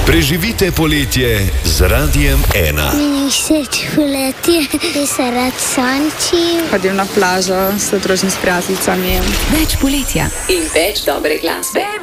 Preživite poletje z Radiem 1. Meni všeč poletje, ker se rad sončim. Hodim na plažo s družinami, s prijateljicami. Več poletja in več dobre glasbe.